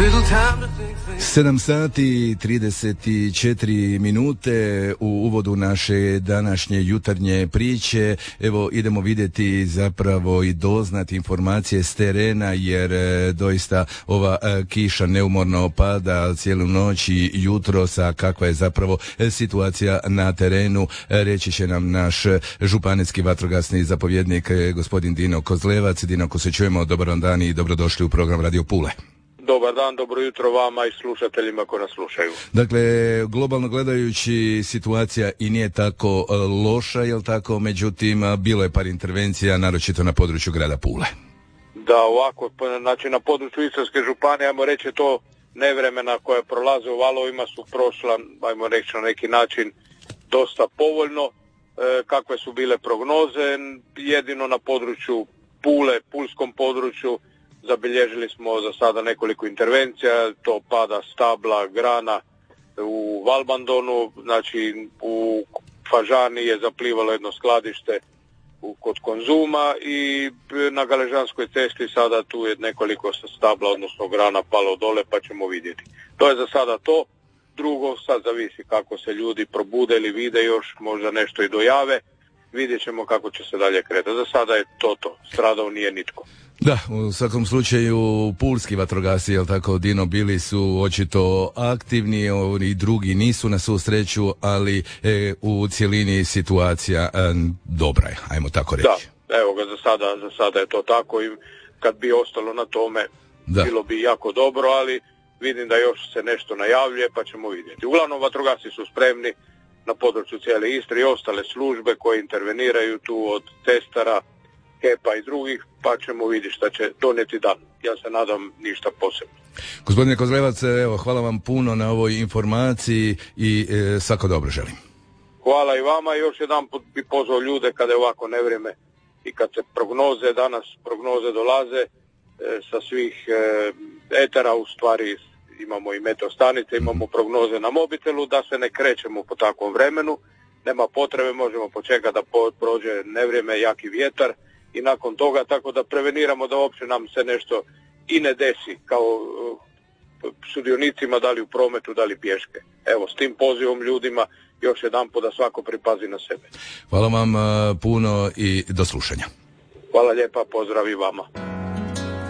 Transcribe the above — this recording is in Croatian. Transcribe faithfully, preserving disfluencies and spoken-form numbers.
sedam sati trideset četiri minute u uvodu naše današnje jutarnje priče. Evo idemo vidjeti zapravo i doznati informacije s terena, jer e, doista ova e, kiša neumorno pada cijelu noć i jutros, a kakva je zapravo e, situacija na terenu, e, reći će nam naš županijski vatrogasni zapovjednik e, gospodin Dino Kozlevac. Dino, ako se čujemo, dobar vam dan i dobrodošli u program Radio Pule. Dobar dan, dobro jutro vama i slušateljima koji nas slušaju. Dakle, globalno gledajući situacija i nije tako uh, loša, jel tako? Međutim, uh, bilo je par intervencija, naročito na području grada Pule. Da, ovako, znači na području Istarske županije, ajmo reći, to nevremena koja prolaze u valovima su prošla, ajmo reći na neki način, dosta povoljno. E, kakve su bile prognoze, jedino na području Pule, pulskom području, zabilježili smo za sada nekoliko intervencija, to pada stabla, grana u Valbandonu, znači u Fažani je zaplivalo jedno skladište u, kod Konzuma i na Galežanskoj cesti sada tu je nekoliko stabla, odnosno grana palo dole, pa ćemo vidjeti. To je za sada to. Drugo, sad zavisi kako se ljudi probude ili vide još, možda nešto i dojave, vidjet ćemo kako će se dalje kretati. Za sada je to to, stradao nije nitko. Da, u svakom slučaju pulski vatrogasci, jel tako, Dino, bili su očito aktivni, i drugi nisu na svu sreću, ali e, u cjelini situacija e, dobra je, ajmo tako reći. Da, evo ga, za sada, za sada je to tako i kad bi ostalo na tome, da, bilo bi jako dobro, ali vidim da još se nešto najavljuje, pa ćemo vidjeti. Uglavnom, vatrogasci su spremni na području cijele Istre i ostale službe koje interveniraju tu, od testara, H E P-a i drugih, pa ćemo vidjeti šta će donijeti dan. Ja se nadam ništa posebno. Gospodine Kozlevac, evo, hvala vam puno na ovoj informaciji i e, svako dobro želim. Hvala i vama. Još jedan put bi pozvao ljude kada je ovako nevrijeme i kad se prognoze, danas prognoze dolaze e, sa svih e, etera, u stvari imamo i meteostanice, imamo prognoze na mobitelu, da se ne krećemo po takvom vremenu. Nema potrebe, možemo počekati da prođe nevrijeme, jaki vjetar, i nakon toga, tako da preveniramo da uopće nam se nešto i ne desi kao uh, sudionicima, da li u prometu, da li pješke. Evo, s tim pozivom ljudima još jedan put da svako pripazi na sebe. Hvala vam uh, puno i do slušanja. Hvala lijepa, pozdrav i vama.